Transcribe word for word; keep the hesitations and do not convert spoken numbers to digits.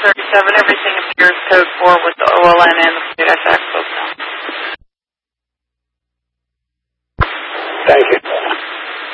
thirty-seven, everything appears code four with the O L N and the Flight F X both now. Thank you.